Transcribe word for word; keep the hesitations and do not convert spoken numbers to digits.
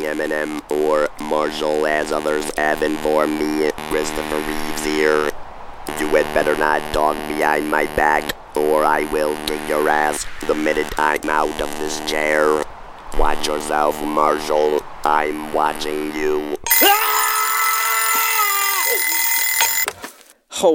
Eminem or Marshall, as others have informed me. Christopher Reeves here. You had better not talk behind my back, or I will kick your ass the minute I'm out of this chair. Watch yourself, Marshall. I'm watching you.